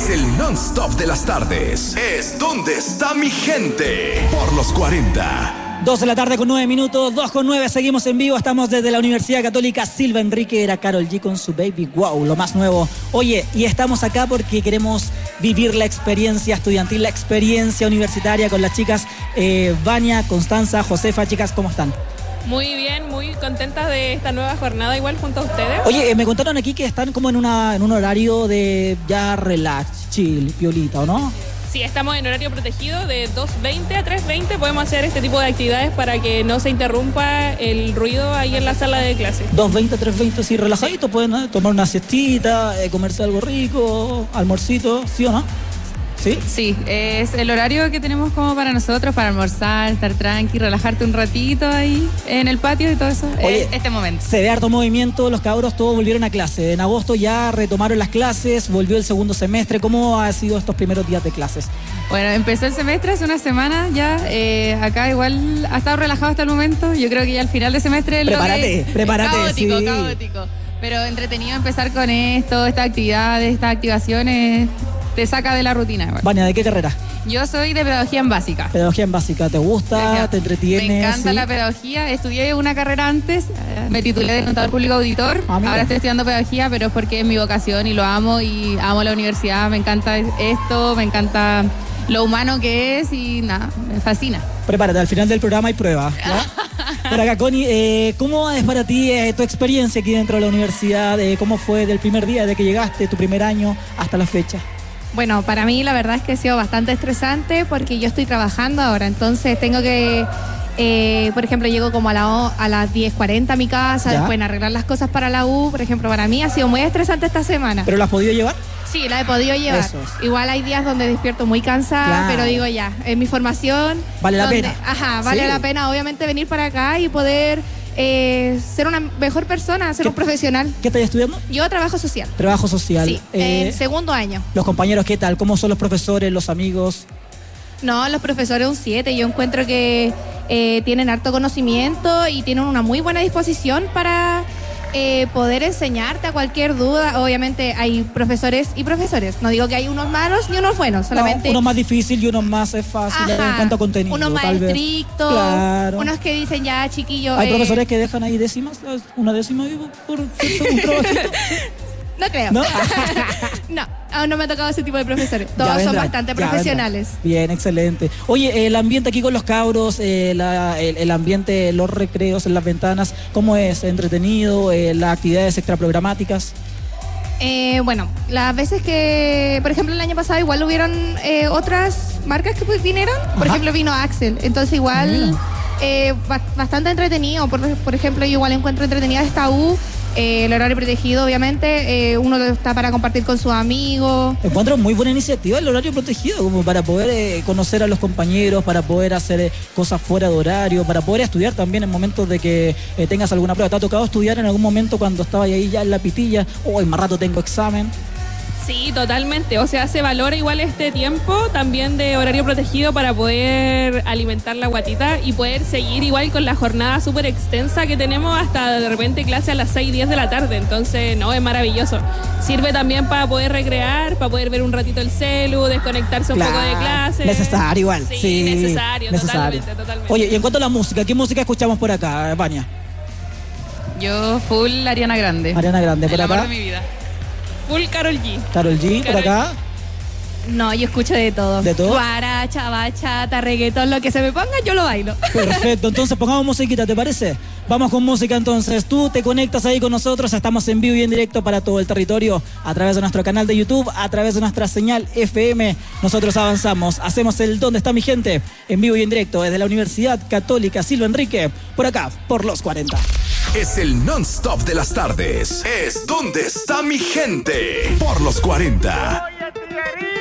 Es el non-stop de las tardes. Es ¿Dónde está mi gente? Por los 40. 2 de la tarde con 9 minutos, 2 con 9, seguimos en vivo, estamos desde la Universidad Católica Silva Enrique, era Karol G con su Baby Wow, lo más nuevo. Oye, y estamos acá porque queremos vivir la experiencia estudiantil, la experiencia universitaria con las chicas Vania, Constanza, Josefa. Chicas, ¿cómo están? Muy bien, muy contentas de esta nueva jornada igual junto a ustedes. Oye, me contaron aquí que están como en un horario de ya relax, chill, piolita, ¿o no? Sí, estamos en horario protegido de 2:20 a 3:20. Podemos hacer este tipo de actividades para que no se interrumpa el ruido ahí en la sala de clase. 2:20 a 3:20, sí, relajadito, pueden tomar una siestita, comerse algo rico, almuercito, ¿sí o no? ¿Sí? Sí, es el horario que tenemos como para nosotros, para almorzar, estar tranqui, relajarte un ratito ahí en el patio y todo eso. Oye, es este momento. Se ve harto movimiento, los cabros todos volvieron a clase. En agosto ya retomaron las clases, volvió el segundo semestre. ¿Cómo han sido estos primeros días de clases? Bueno, empezó el semestre hace una semana ya. Acá igual ha estado relajado hasta el momento. Yo creo que ya al final de semestre... Prepárate. Caótico, sí. Caótico. Pero entretenido empezar con esto, estas actividades, estas activaciones... Te saca de la rutina. Vania, ¿de qué carrera? Yo soy de pedagogía en básica. Pedagogía en básica, ¿te gusta? ¿Te entretiene? Me encanta ¿sí? La pedagogía. Estudié una carrera antes, me titulé de contador público auditor. Ahora estoy estudiando pedagogía, pero es porque es mi vocación y lo amo y amo la universidad. Me encanta esto, me encanta lo humano que es y nada, me fascina. Prepárate, al final del programa hay pruebas. Por acá, Connie, ¿cómo es para ti tu experiencia aquí dentro de la universidad? ¿Cómo fue del primer día de que llegaste, tu primer año, hasta la fecha? Bueno, para mí la verdad es que ha sido bastante estresante porque yo estoy trabajando ahora, entonces tengo que, por ejemplo, llego como a las 10:40 a mi casa, ¿ya? Después en arreglar las cosas para la U, por ejemplo, para mí ha sido muy estresante esta semana. ¿Pero la has podido llevar? Sí, la he podido llevar. Eso es. Igual hay días donde despierto muy cansada, claro. Pero digo ya, es mi formación. Vale la pena. Ajá, vale sí. la pena obviamente venir para acá y poder ser una mejor persona, ser un profesional. ¿Qué estás estudiando? Yo trabajo social. Trabajo social. Sí, en segundo año. Los compañeros, ¿qué tal? ¿Cómo son los profesores, los amigos? No, los profesores un 7. Yo encuentro que tienen harto conocimiento y tienen una muy buena disposición para poder enseñarte a cualquier duda. Obviamente hay profesores y profesores. No digo que hay unos malos ni unos buenos, solamente... No, uno más difícil y uno más fácil en cuanto a contenido. Unos más estrictos, claro. Unos que dicen ya, chiquillo... Hay profesores que dejan ahí décimas, una décima por un trabajito. No creo. ¿No? No me ha tocado ese tipo de profesores. Todos son bastante profesionales. Bien, excelente. Oye, el ambiente aquí con los cabros, el ambiente, los recreos en las ventanas, ¿cómo es? ¿Entretenido? ¿Las actividades extraprogramáticas? Bueno, las veces que, por ejemplo, el año pasado igual hubieron otras marcas que vinieron. Por ejemplo, vino Axel. Entonces igual bastante entretenido. Por ejemplo, yo igual encuentro entretenida esta U. El horario protegido, obviamente, uno está para compartir con sus amigos. Encuentro muy buena iniciativa el horario protegido, como para poder conocer a los compañeros, para poder hacer cosas fuera de horario, para poder estudiar también en momentos de que tengas alguna prueba. ¿Te ha tocado estudiar en algún momento cuando estabas ahí ya en la pitilla? Más rato tengo examen. Sí, totalmente. O sea, se valora igual este tiempo también de horario protegido para poder alimentar la guatita y poder seguir igual con la jornada súper extensa que tenemos hasta de repente clase a las 6:10 de la tarde. Entonces, no, es maravilloso. Sirve también para poder recrear, para poder ver un ratito el celu, desconectarse un poco de clase. Necesario igual. Sí, necesario. Totalmente. Oye, y en cuanto a la música, ¿qué música escuchamos por acá, Vania? Yo full Ariana Grande. Ariana Grande, por el acá. Amor de mi vida. Full Karol G. Karol G, por acá. No, yo escucho de todo. ¿De todo? Guaracha, bachata, reggaetón, lo que se me ponga, yo lo bailo. Perfecto, entonces pongamos musiquita, ¿te parece? Vamos con música entonces. Tú te conectas ahí con nosotros, estamos en vivo y en directo para todo el territorio, a través de nuestro canal de YouTube, a través de nuestra señal FM. Nosotros avanzamos, hacemos el ¿Dónde está mi gente? En vivo y en directo desde la Universidad Católica Silva Enrique, por acá, por los 40. Es el non-stop de las tardes. Es ¿Dónde está mi gente? Por los 40.